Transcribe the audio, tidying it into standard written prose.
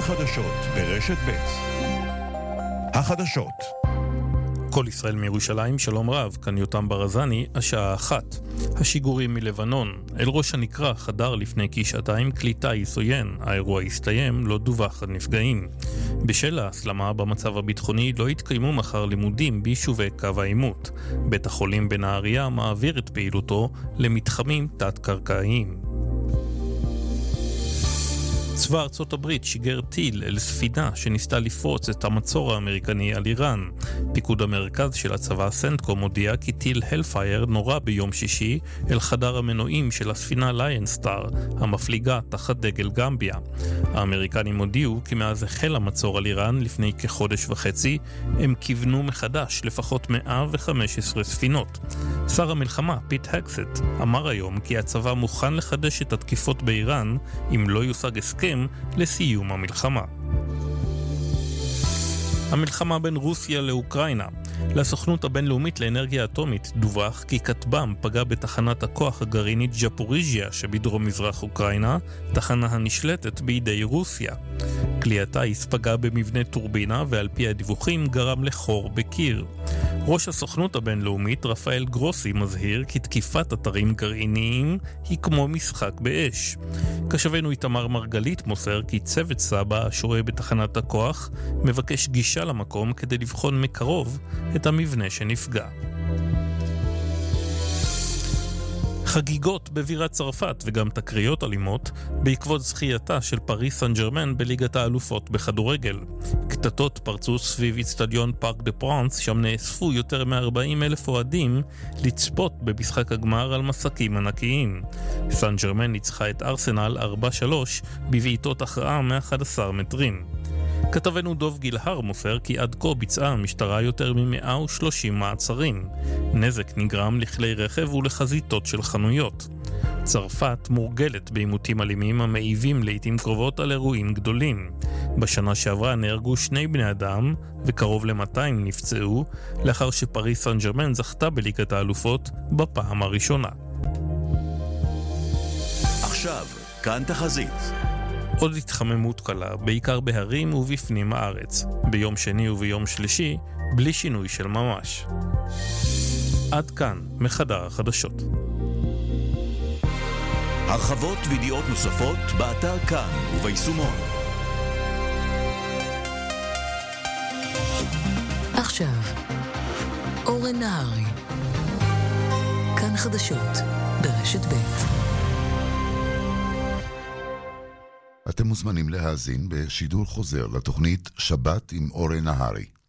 חדשות ברשת ב'. החדשות. כל ישראל מירושלים, שלום רב, כאן יותם ברזני, השעה 1. השיגורים מלבנון. אל ראש הנקרה חדר לפני כשעתיים כלי טיס עוין. האירוע הסתיים, לא דווח על נפגעים. בשל ההסלמה במצב הביטחוני לא התקיימו מחר לימודים ביישובי קו העימות. בית החולים בנהריה מעביר את פעילותו למתחמים תת-קרקעיים. צבא ארצות הברית שיגר טיל אל ספינה שניסתה לפרוץ את המצור האמריקני על איראן. פיקוד המרכז של הצבא סנטקום הודיע כי טיל הלפייר נורה ביום שישי אל חדר המנועים של הספינה ליונסטאר, המפליגה תחת דגל גמביה. האמריקנים הודיעו כי מאז החל המצור על איראן לפני כחודש וחצי, הם כיוונו מחדש לפחות 115 ספינות. שר המלחמה פיט הקסט אמר היום כי הצבא מוכן לחדש את התקיפות באיראן אם לא יושג הסכם לסיום המלחמה. המלחמה בין רוסיה לאוקראינה. לסוכנות הבינלאומית לאנרגיה אטומית דווח כי כטב"ם פגע בתחנת הכוח הגרעינית ז'פוריז'יה שבדרום מזרח אוקראינה, תחנה הנשלטת בידי רוסיה. כלי הטיס פגע במבנה טורבינה ועל פי הדיווחים גרם לחור בקיר. ראש הסוכנות הבינלאומית רפאל גרוסי מזהיר כי תקיפת אתרים גרעיניים היא כמו משחק באש. כשבנו איתמר מרגלית מוסר כי צוות סבא השוהה בתחנת הכוח מבקש גישה למקום כדי לבחון מקרוב את המבנה שנפגע. חגיגות בבירת צרפת וגם תקריות אלימות בעקבות זכייתה של פריס סן ז'רמן בליגת האלופות בכדורגל. קטטות פרצו סביב אצטדיון פארק דה פרנס, שם נאספו יותר מ-40,000 אוהדים לצפות במשחק הגמר על מסקים ענקיים. סן ז'רמן ניצחה את ארסנל 4-3 בבעיטות הכרעה מ-11 מטרים. כתבנו דוב גילהר מוסר כי עד כה ביצעה המשטרה יותר מ-130 מעצרים. נזק נגרם לכלי רכב ולחזיתות של חנויות. צרפת מורגלת בעימותים אלימים המעיבים לעתים קרובות על אירועים גדולים. בשנה שעברה נהרגו 2 בני אדם וקרוב ל-200 נפצעו לאחר שפריס סן ז'רמן זכתה בליגת האלופות בפעם הראשונה. עכשיו, כאן תחזית. עוד התחממות קלה, בעיקר בהרים ובפנים הארץ. ביום שני וביום שלישי, בלי שינוי של ממש. עד כאן, מחדר החדשות. הרחבות וידיעות נוספות באתר כאן וביישומון. עכשיו, אורן נהרי. כאן חדשות, ברשת ב'. אתם מוזמנים להאזין בשידור חוזר לתוכנית שבת עם אורן נהרי.